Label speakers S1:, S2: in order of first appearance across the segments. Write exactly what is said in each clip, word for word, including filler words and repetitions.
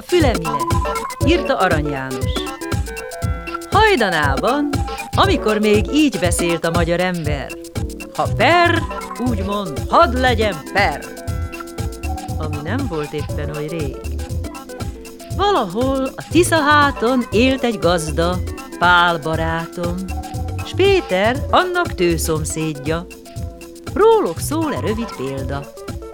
S1: Fülemile, írta Arany János. Hajdanában, amikor még így beszélt a magyar ember, ha per, úgy mond, hadd legyen per, ami nem volt éppen oly rég. Valahol a Tiszaháton élt egy gazda, Pál barátom, s Péter annak tőszomszédja. Róluk szól-e rövid példa.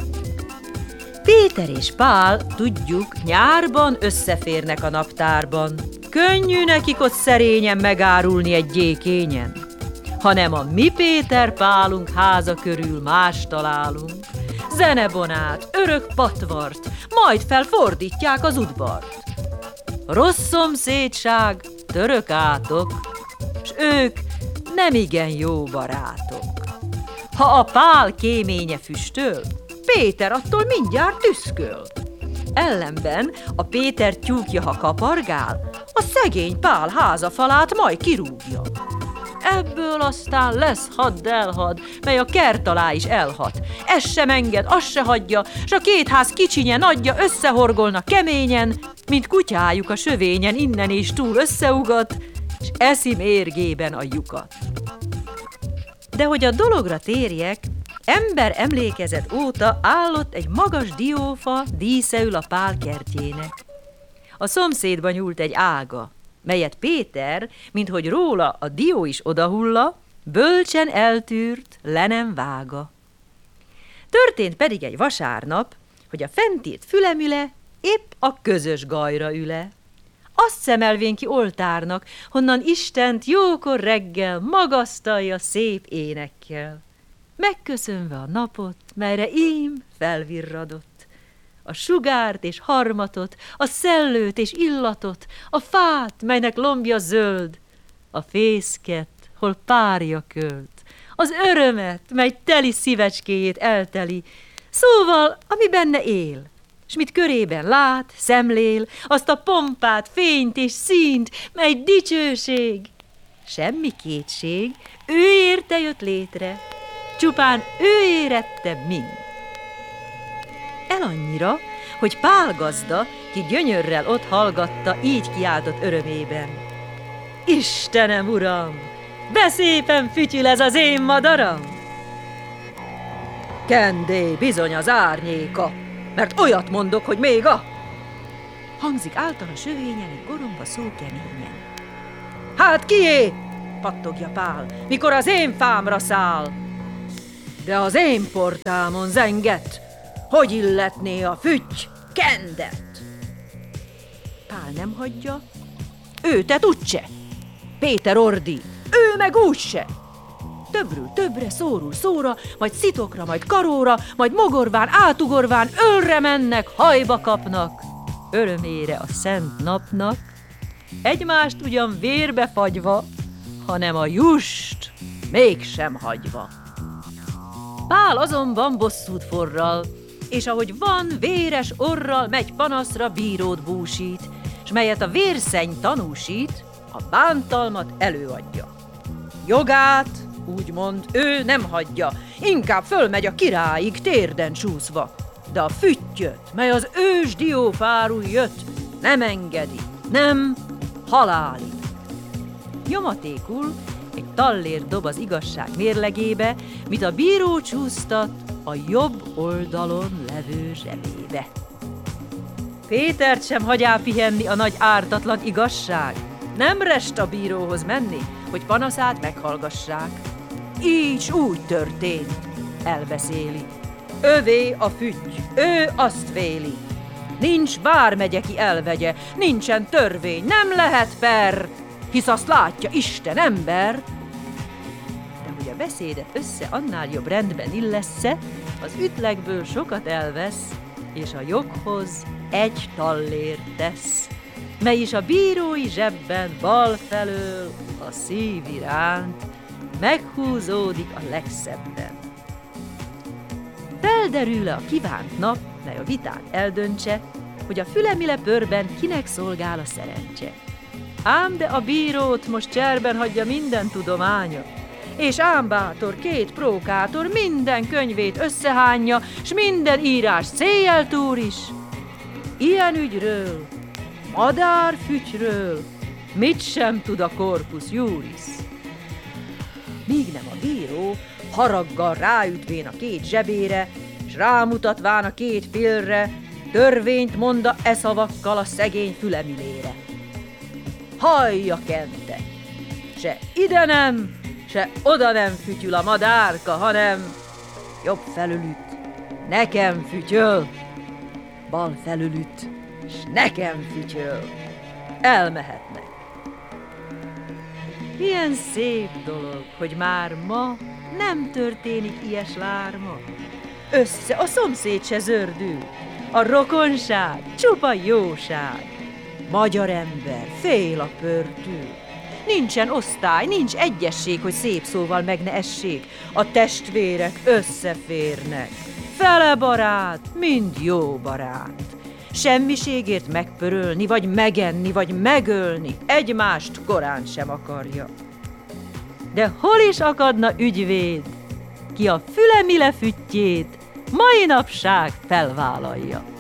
S1: Péter és Pál, tudjuk, nyárban összeférnek a naptárban. Könnyű nekik ott szerényen megárulni egy gyékényen, hanem a mi Péter Pálunk háza körül más találunk. Zenebonát, örök patvart, majd felfordítják az udvart. Rossz szomszédság, török átok, s ők nem igen jó barátok. Ha a Pál kéménye füstöl, Péter attól mindjárt tüszköl. Ellenben a Péter tyúkja, ha kapargál, a szegény Pál házafalát majd kirúgja. Ebből aztán lesz hadd-elhadd, mely a kert alá is elhat. Ez sem enged, azt se hagyja, s a két ház kicsinye nagyja összehorgolna keményen, mint kutyájuk a sövényen innen és túl összeugat, s eszi mérgében a lyukat. De hogy a dologra térjek, ember emlékezet óta állott egy magas diófa díszeül a Pál kertjének. A szomszédba nyúlt egy ága, melyet Péter, minthogy róla a dió is odahulla, bölcsen eltűrt, le nem vága. Történt pedig egy vasárnap, hogy a fentírt Fülemüle épp a közös gajra üle. Azt szemelvén ki oltárnak, honnan Istent jókor reggel magasztalja szép énekkel. Megköszönve a napot, melyre ím felvirradott, a sugárt és harmatot, a szellőt és illatot, a fát, melynek lombja zöld, a fészket, hol párja költ, az örömet, mely teli szívecskéjét elteli, szóval, ami benne él, s mit körében lát, szemlél, azt a pompát, fényt és színt, mely dicsőség. Semmi kétség, ő érte jött létre, csupán ő érette mind. El annyira, hogy Pál gazda, ki gyönyörrel ott hallgatta, így kiáltott örömében. Istenem, uram, de szépen fütyül ez az én madaram! Kendé bizony az árnyéka, mert olyat mondok, hogy még a... Hangzik által a sövényen egy goromba szó keményen. Hát kié? Pattogja Pál, mikor az én fámra száll. De az én portámon zenget, hogy illetné a fütty kendet? Pál nem hagyja, ő tett úgyse. Péter ordít, ő meg úgyse. Többről többre, szórul szóra, majd szitokra, majd karóra, majd mogorván, átugorván, ölre mennek, hajba kapnak. Örömére a szent napnak, egymást ugyan vérbe fagyva, hanem a just mégsem hagyva. Pál azonban bosszút forral, és ahogy van, véres orral megy panaszra, bírót búsít, s melyet a vérszenny tanúsít, a bántalmat előadja. Jogát, úgymond, ő nem hagyja, inkább fölmegy a királyig térden csúszva, de a füttyöt, mely az ős diófáról jött, nem engedi, nem halálig. Nyomatékul egy tallért dob az igazság mérlegébe, mit a bíró csúsztat a jobb oldalon levő zsebébe. Pétert sem hagyá pihenni a nagy ártatlan igazság, nem rest a bíróhoz menni, hogy panaszát meghallgassák. Így s úgy történt, elbeszéli. Övé a fütty, ő azt véli. Nincs vármegye, ki elvegye, nincsen törvény, nem lehet per, hisz azt látja Isten ember. De hogy a beszédet össze annál jobb rendben illessze, az ütlegből sokat elvesz, és a joghoz egy tallér tesz, mely is a bírói zsebben bal felől a szív iránt meghúzódik a legszebben. Felderül a kívánt nap, mely a vitát eldöntse, hogy a Fülemile pörben kinek szolgál a szerencse. Ám de a bírót most cserben hagyja minden tudománya, és ám bátor két prókátor minden könyvét összehányja, s minden írás céljel túr is. Ilyen ügyről madárfütyről mit sem tud a Corpus Juris. Míg nem a bíró haraggal ráütvén a két zsebére, s rámutatván a két félre, törvényt monda e szavakkal a szegény fülemülére. Hallja, Kente! Se ide nem, se oda nem fütyül a madárka, hanem jobb felülütt nekem fütyöl, bal felülütt, s nekem fütyöl. Elmehetnek. Milyen szép dolog, hogy már ma nem történik ilyes lárma. Össze a szomszéd se zördül, a rokonság csupa jóság. Magyar ember fél a pörtül. Nincsen osztály, nincs egyesség, hogy szép szóval meg ne essék. A testvérek összeférnek. Fele barát, mind jó barát. Semmiségért megpörölni, vagy megenni, vagy megölni egymást korán sem akarja. De hol is akadna ügyvéd, ki a fülemile füttyét mai napság felvállalja?